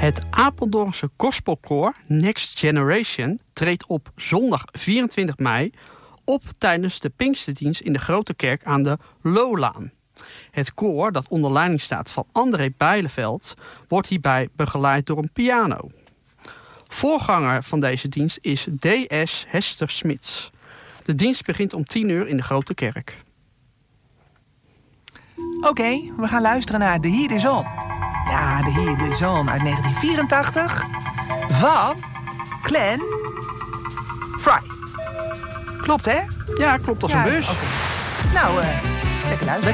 Het Apeldoornse gospelkoor Next Generation treedt op zondag 24 mei op tijdens de Pinksterdienst in de Grote Kerk aan de Loolaan. Het koor, dat onder leiding staat van André Bijleveld, wordt hierbij begeleid door een piano. Voorganger van deze dienst is D.S. Hester Smits. De dienst begint om 10 uur in de Grote Kerk. Oké, we gaan luisteren naar The Heat Is On. Ja, The Heat Is On uit 1984 van Glenn Fry. Klopt, hè? Ja, klopt als een bus. Okay. Nou, lekker luisteren.